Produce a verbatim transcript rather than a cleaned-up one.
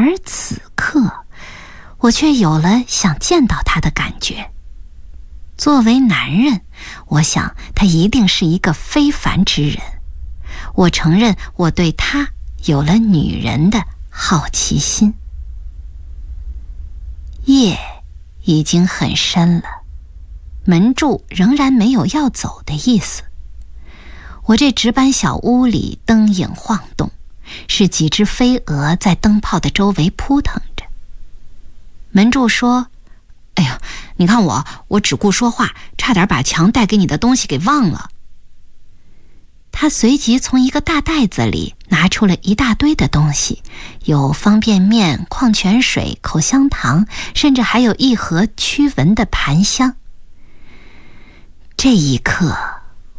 而此刻，我却有了想见到他的感觉。作为男人，我想他一定是一个非凡之人。我承认我对他有了女人的好奇心。夜已经很深了，门柱仍然没有要走的意思。我这值班小屋里灯影晃动，是几只飞蛾在灯泡的周围扑腾着。门柱说：哎呀，你看我，我只顾说话，差点把强带给你的东西给忘了。他随即从一个大袋子里拿出了一大堆的东西，有方便面、矿泉水、口香糖，甚至还有一盒驱蚊的盘香。这一刻，